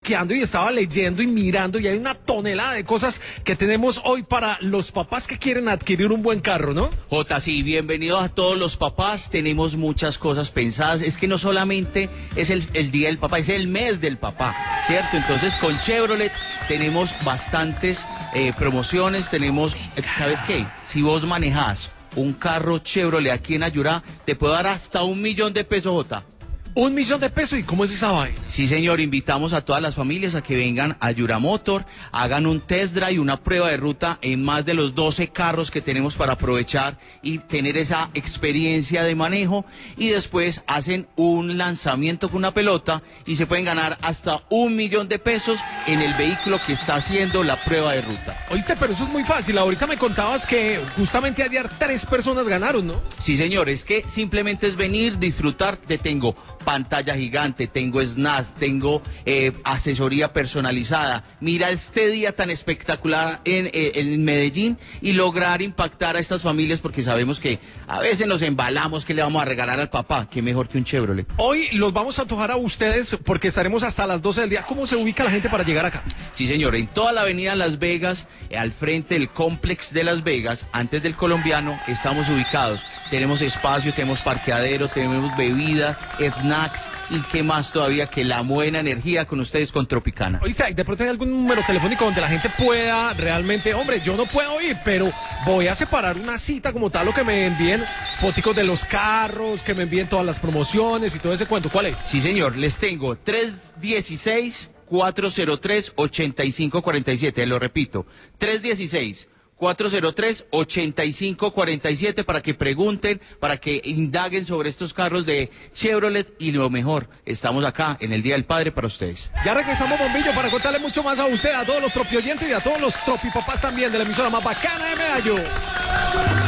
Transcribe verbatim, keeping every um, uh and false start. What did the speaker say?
chusqueando y estaba leyendo y mirando y hay una tonelada de cosas que tenemos hoy para los papás que quieren adquirir un buen carro, ¿no? Jota, sí, bienvenidos a todos los papás. Tenemos muchas cosas pensadas. Es que no solamente es el, el día del papá, es el mes del papá, ¿cierto? Entonces con Chevrolet tenemos bastantes eh, promociones. Tenemos, ¿sabes qué? Si vos manejás un carro Chevrolet aquí en Ayurá, te puedo dar hasta un millón de pesos, Jota. Un millón de pesos, ¿y cómo es esa vaina? Sí, señor, invitamos a todas las familias a que vengan a Ayurá Motor, hagan un test drive, una prueba de ruta en más de los doce carros que tenemos para aprovechar y tener esa experiencia de manejo, y después hacen un lanzamiento con una pelota y se pueden ganar hasta un millón de pesos en el vehículo que está haciendo la prueba de ruta. Oíste, pero eso es muy fácil. Ahorita me contabas que justamente ayer tres personas ganaron, ¿no? Sí, señor, es que simplemente es venir, disfrutar. Te tengo pantalla gigante, tengo snacks, tengo eh, asesoría personalizada. Mira este día tan espectacular en, eh, en Medellín y lograr impactar a estas familias, porque sabemos que a veces nos embalamos que le vamos a regalar al papá. Qué mejor que un Chevrolet. Hoy los vamos a antojar a ustedes porque estaremos hasta las doce del día. ¿Cómo se ubica la gente para llegar acá? Sí, señor, en toda la avenida Las Vegas, eh, al frente del Complex de Las Vegas, antes del Colombiano, estamos ubicados. Tenemos espacio, tenemos parqueadero, tenemos bebida, snacks y qué más todavía que la buena energía con ustedes con Tropicana. Oíste, ¿de pronto hay algún número telefónico donde la gente pueda realmente, hombre, yo no puedo ir, pero voy a separar una cita como tal, o que me envíen foticos de los carros, que me envíen todas las promociones y todo ese cuento? ¿Cuál es? Sí, señor, les tengo tres uno seis, cuatro cero tres, ocho cinco cuatro siete, lo repito, tres uno seis, cuatro cero tres, ocho cinco cuatro siete, para que pregunten, para que indaguen sobre estos carros de Chevrolet, y lo mejor, estamos acá en el Día del Padre para ustedes. Ya regresamos, Bombillo, para contarle mucho más a usted, a todos los tropi oyentes y a todos los tropi papás también de la emisora más bacana de Medallo.